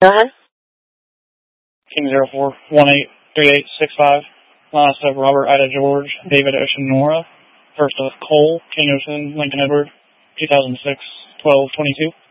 King 04183865. Last of Robert Ida George, David Ocean Nora. First of Cole, King Ocean, Lincoln Edward, 2006, 1222.